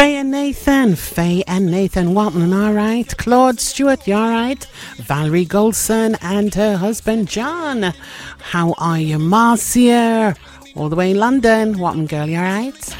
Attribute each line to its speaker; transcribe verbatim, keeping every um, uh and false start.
Speaker 1: Faye and Nathan, Faye and Nathan Watman, alright. Claude Stewart, you alright? Valerie Goldson and her husband John. How are you, Marcia? All the way in London. Watman girl, you alright?